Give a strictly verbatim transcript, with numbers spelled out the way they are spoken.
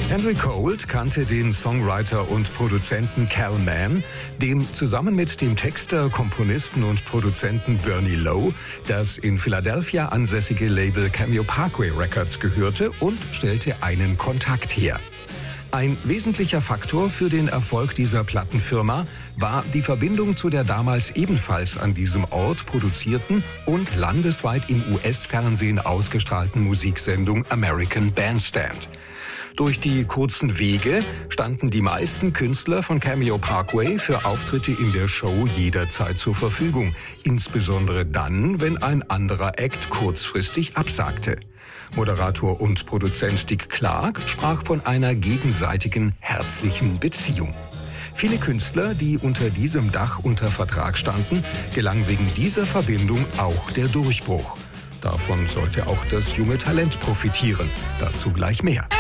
Henry Gold kannte den Songwriter und Produzenten Cal Mann, dem zusammen mit dem Texter, Komponisten und Produzenten Bernie Lowe das in Philadelphia ansässige Label Cameo Parkway Records gehörte, und stellte einen Kontakt her. Ein wesentlicher Faktor für den Erfolg dieser Plattenfirma war die Verbindung zu der damals ebenfalls an diesem Ort produzierten und landesweit im U S-Fernsehen ausgestrahlten Musiksendung American Bandstand. Durch die kurzen Wege standen die meisten Künstler von Cameo Parkway für Auftritte in der Show jederzeit zur Verfügung, insbesondere dann, wenn ein anderer Act kurzfristig absagte. Moderator und Produzent Dick Clark sprach von einer gegenseitigen herzlichen Beziehung. Viele Künstler, die unter diesem Dach unter Vertrag standen, gelang wegen dieser Verbindung auch der Durchbruch. Davon sollte auch das junge Talent profitieren. Dazu gleich mehr.